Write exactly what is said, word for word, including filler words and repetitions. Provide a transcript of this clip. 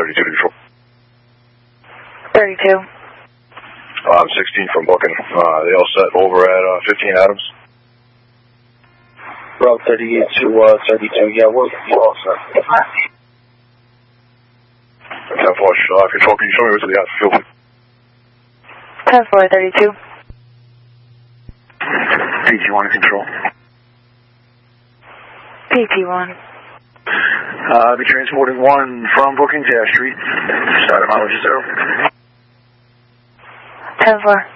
thirty-two control. thirty-two. Uh, I'm sixteen from booking. Uh, they all set over at uh, fifteen Adams. Route thirty-eight to uh, thirty-two. Yeah, we're all set. ten four, uh, control, can you show me where to the outfield? ten four, thirty-two. P T one control. P T one. Uh, I'll be transporting one from Brookings Air Street. Starting mileage is zero. ten four.